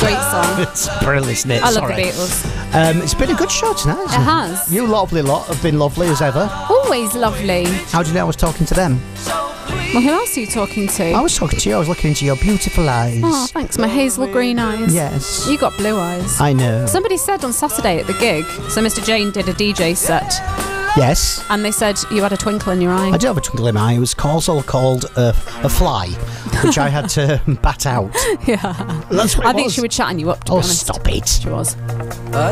Great song. It's brilliant, isn't it? I love Sorry. the Beatles. It's been a good show tonight, hasn't It has. You lovely lot have been lovely as ever. Always lovely. How do you know I was talking to them? Well, who else are you talking to? I was talking to you. I was looking into your beautiful eyes. Oh, thanks. My hazel green eyes. Yes. You got blue eyes. I know. Somebody said on Saturday at the gig, so Mr. Jane did a DJ set, Yes. and they said you had a twinkle in your eye. I do have a twinkle in my eye. It was also called a fly, which I had to bat out. Yeah. That's what I it think was. she was chatting you up, to be honest. Stop it. She was.